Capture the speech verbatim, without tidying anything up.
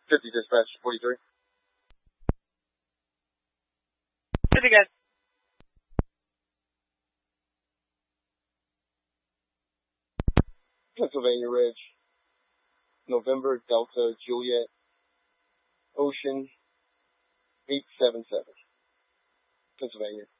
fifty dispatch forty-three. fifty guys. Pennsylvania Ridge. November Delta Juliet. Ocean eight seven seven. Pennsylvania.